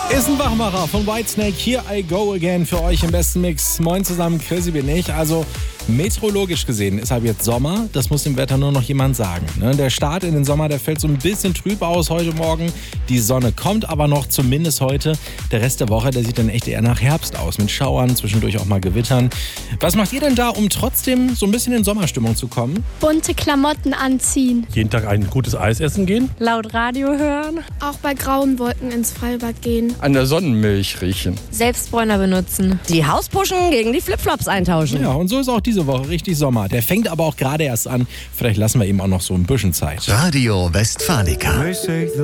Ist ein Wachmacher von Whitesnake. Here I go again für euch im besten Mix. Moin zusammen, Chrissy bin ich. Also meteorologisch gesehen ist halt jetzt Sommer. Das muss dem Wetter nur noch jemand sagen. Ne? Der Start in den Sommer, der fällt so ein bisschen trüb aus heute Morgen. Die Sonne kommt aber noch, zumindest heute. Der Rest der Woche, der sieht dann echt eher nach Herbst aus. Mit Schauern, zwischendurch auch mal Gewittern. Was macht ihr denn da, um trotzdem so ein bisschen in Sommerstimmung zu kommen? Bunte Klamotten anziehen. Jeden Tag ein gutes Eis essen gehen. Laut Radio hören. Auch bei grauen Wolken ins Freibad gehen. An der Sonnenmilch riechen. Selbstbräuner benutzen. Die Hauspuschen gegen die Flipflops eintauschen. Ja, und so ist auch diese Woche richtig Sommer. Der fängt aber auch gerade erst an. Vielleicht lassen wir ihm auch noch so ein bisschen Zeit. Radio Westfalica.